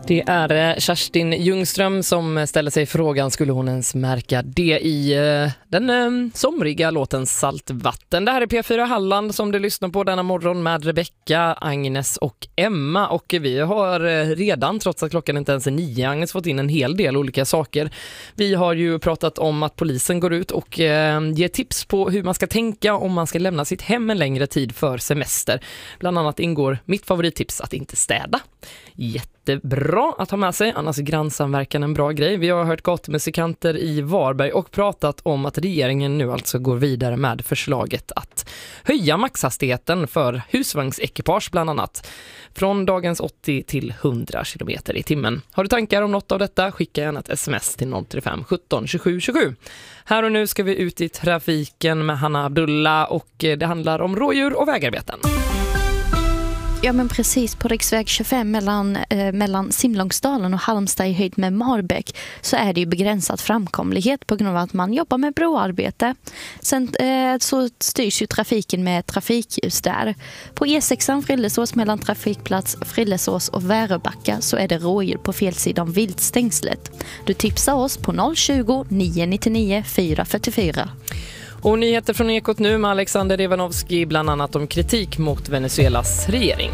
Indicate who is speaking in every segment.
Speaker 1: Det är Kerstin Ljungström som ställer sig frågan, skulle hon ens märka det i den somriga låten Saltvatten. Det här är P4 Halland som du lyssnar på denna morgon med Rebecca, Agnes och Emma. Och vi har redan, trots att klockan inte ens är 9, Agnes, fått in en hel del olika saker. Vi har ju pratat om att polisen går ut och ger tips på hur man ska tänka om man ska lämna sitt hem en längre tid för semester. Bland annat ingår mitt favorittips att inte städa. Jättebra att ha med sig, annars är grannsamverkan en bra grej. Vi har hört gatumusikanter i Varberg och pratat om att regeringen nu alltså går vidare med förslaget att höja maxhastigheten för husvagnsekipage bland annat. Från dagens 80 till 100 km i timmen. Har du tankar om något av detta? Skicka gärna ett sms till 035 17 27 27. Här och nu ska vi ut i trafiken med Hanna Abdullah och det handlar om rådjur och vägarbeten.
Speaker 2: Ja, men precis på riksväg 25 mellan Simlångsdalen och Halmstad i höjd med Marbäck så är det ju begränsad framkomlighet på grund av att man jobbar med broarbete. Sen så styrs ju trafiken med trafikljus där. På E6 Frillesås mellan trafikplats Frillesås och Väröbacka så är det rådjur på fel sida om viltstängslet. Du tipsar oss på 020 999 444.
Speaker 1: Och nyheter från Ekot nu med Alexander Ivanovski bland annat om kritik mot Venezuelas regering.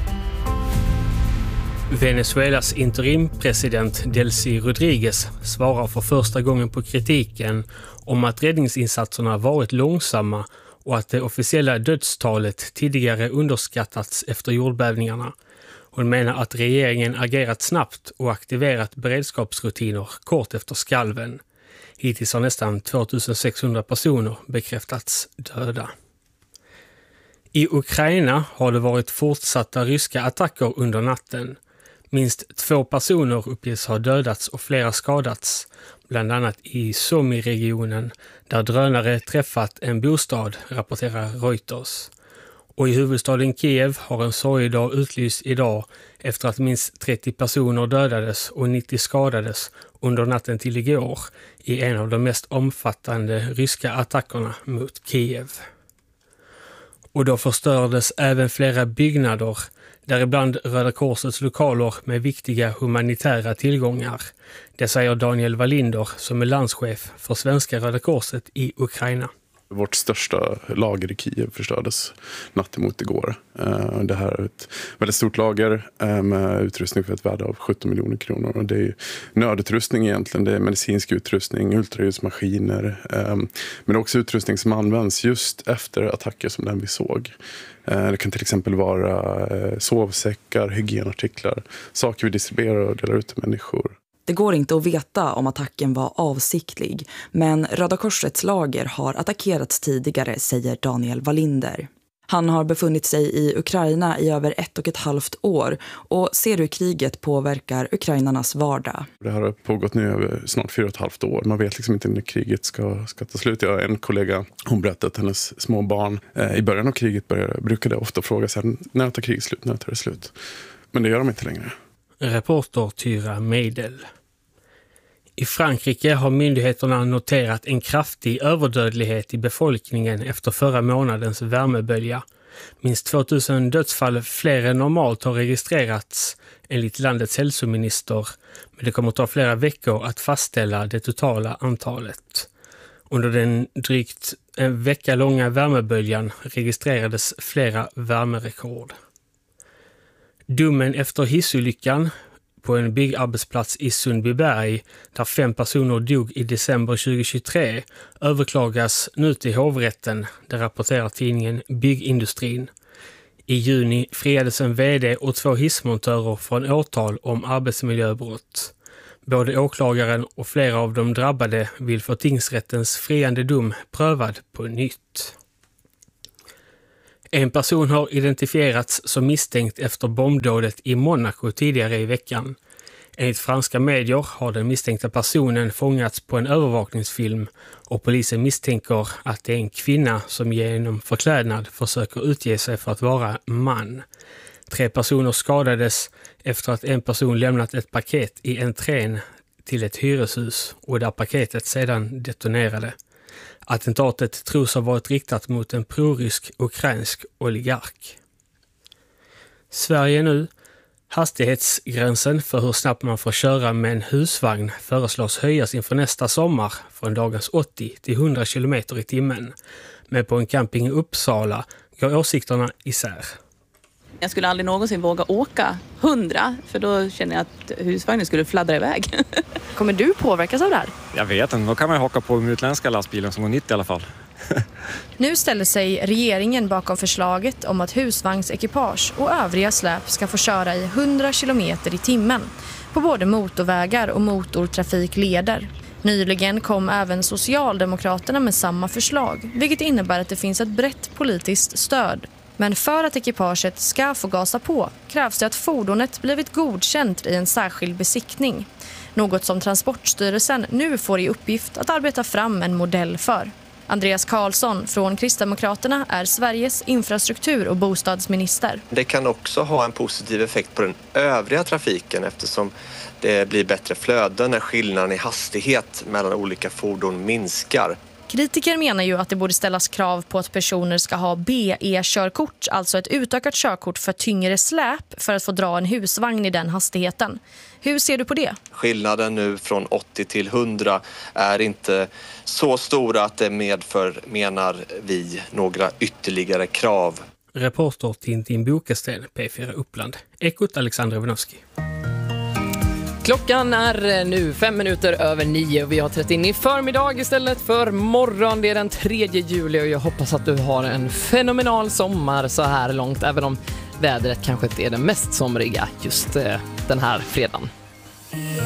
Speaker 3: Venezuelas interimpresident Delcy Rodriguez svarar för första gången på kritiken om att räddningsinsatserna varit långsamma och att det officiella dödstalet tidigare underskattats efter jordbävningarna. Hon menar att regeringen agerat snabbt och aktiverat beredskapsrutiner kort efter skalven. Hittills har nästan 2600 personer bekräftats döda. I Ukraina har det varit fortsatta ryska attacker under natten. Minst 2 personer uppges ha dödats och flera skadats, bland annat i Sumy-regionen där drönare träffat en bostad, rapporterar Reuters. Och i huvudstaden Kiev har en sorgedag utlyst idag efter att minst 30 personer dödades och 90 skadades under natten till igår i en av de mest omfattande ryska attackerna mot Kiev. Och då förstördes även flera byggnader, däribland Röda Korsets lokaler med viktiga humanitära tillgångar. Det säger Daniel Wallinder som är landschef för Svenska Röda Korset i Ukraina.
Speaker 4: Vårt största lager i Kiev förstördes natt emot igår. Det här är ett väldigt stort lager med utrustning för ett värde av 17 miljoner kronor. Och det är nödutrustning egentligen, det är medicinsk utrustning, ultraljudsmaskiner. Men också utrustning som används just efter attacker som den vi såg. Det kan till exempel vara sovsäckar, hygienartiklar, saker vi distribuerar och delar ut till människor.
Speaker 5: Det går inte att veta om attacken var avsiktlig, men Röda Korsets lager har attackerats tidigare, säger Daniel Wallinder. Han har befunnit sig i Ukraina i över 1,5 år och ser hur kriget påverkar ukrainarnas vardag.
Speaker 4: Det här har pågått nu över snart 4,5 år. Man vet liksom inte när kriget ska ta slut. Jag har en kollega, hon berättade att hennes små barn i början av kriget brukade ofta fråga sig när tar kriget slut, när tar det slut? Men det gör de inte längre.
Speaker 3: Reporter Tyra Meidel. I Frankrike har myndigheterna noterat en kraftig överdödlighet i befolkningen efter förra månadens värmebölja. Minst 2000 dödsfall fler än normalt har registrerats enligt landets hälsominister, men det kommer att ta flera veckor att fastställa det totala antalet. Under den drygt en vecka långa värmeböljan registrerades flera värmerekord. Domen efter hissolyckan på en byggarbetsplats i Sundbyberg där 5 personer dog i december 2023 överklagas nu till hovrätten, det rapporterar tidningen Byggindustrin. I juni friades en vd och 2 hissmontörer från åtal om arbetsmiljöbrott. Både åklagaren och flera av de drabbade vill få tingsrättens friande dom prövad på nytt. En person har identifierats som misstänkt efter bombdådet i Monaco tidigare i veckan. Enligt franska medier har den misstänkta personen fångats på en övervakningsfilm och polisen misstänker att det är en kvinna som genom förklädnad försöker utge sig för att vara man. 3 personer skadades efter att en person lämnat ett paket i entrén till ett hyreshus och där paketet sedan detonerade. Attentatet tros ha varit riktat mot en prorysk ukrainsk oligark. Sverige nu. Hastighetsgränsen för hur snabbt man får köra med en husvagn föreslås höjas inför nästa sommar från dagens 80 till 100 km i timmen. Men på en camping i Uppsala går åsikterna isär.
Speaker 6: Jag skulle aldrig någonsin våga åka 100, för då känner jag att husvagnen skulle fladdra iväg.
Speaker 7: Kommer du påverkas av det här?
Speaker 8: Jag vet inte, då kan man haka på de utländska lastbilen som går 90 i alla fall.
Speaker 7: Nu ställer sig regeringen bakom förslaget om att husvagnsekipage och övriga släp ska få köra i 100 km i timmen på både motorvägar och motortrafikleder. Nyligen kom även Socialdemokraterna med samma förslag, vilket innebär att det finns ett brett politiskt stöd. Men för att ekipaget ska få gasa på krävs det att fordonet blivit godkänt i en särskild besiktning. Något som Transportstyrelsen nu får i uppgift att arbeta fram en modell för. Andreas Karlsson från Kristdemokraterna är Sveriges infrastruktur- och bostadsminister.
Speaker 9: Det kan också ha en positiv effekt på den övriga trafiken eftersom det blir bättre flöden när skillnaden i hastighet mellan olika fordon minskar.
Speaker 7: Kritiker menar ju att det borde ställas krav på att personer ska ha BE-körkort, alltså ett utökat körkort för tyngre släp för att få dra en husvagn i den hastigheten. Hur ser du på det?
Speaker 9: Skillnaden nu från 80 till 100 är inte så stora att det medför, menar vi, några ytterligare krav.
Speaker 3: Reporter Tintin Bokesten, P4 Uppland. Ekot Alexander Ivanovski.
Speaker 1: Klockan är nu 9:05 och vi har trätt in i förmiddag istället för morgon. Det är den 3 juli och jag hoppas att du har en fenomenal sommar så här långt, även om vädret kanske inte är det mest somriga just den här fredagen.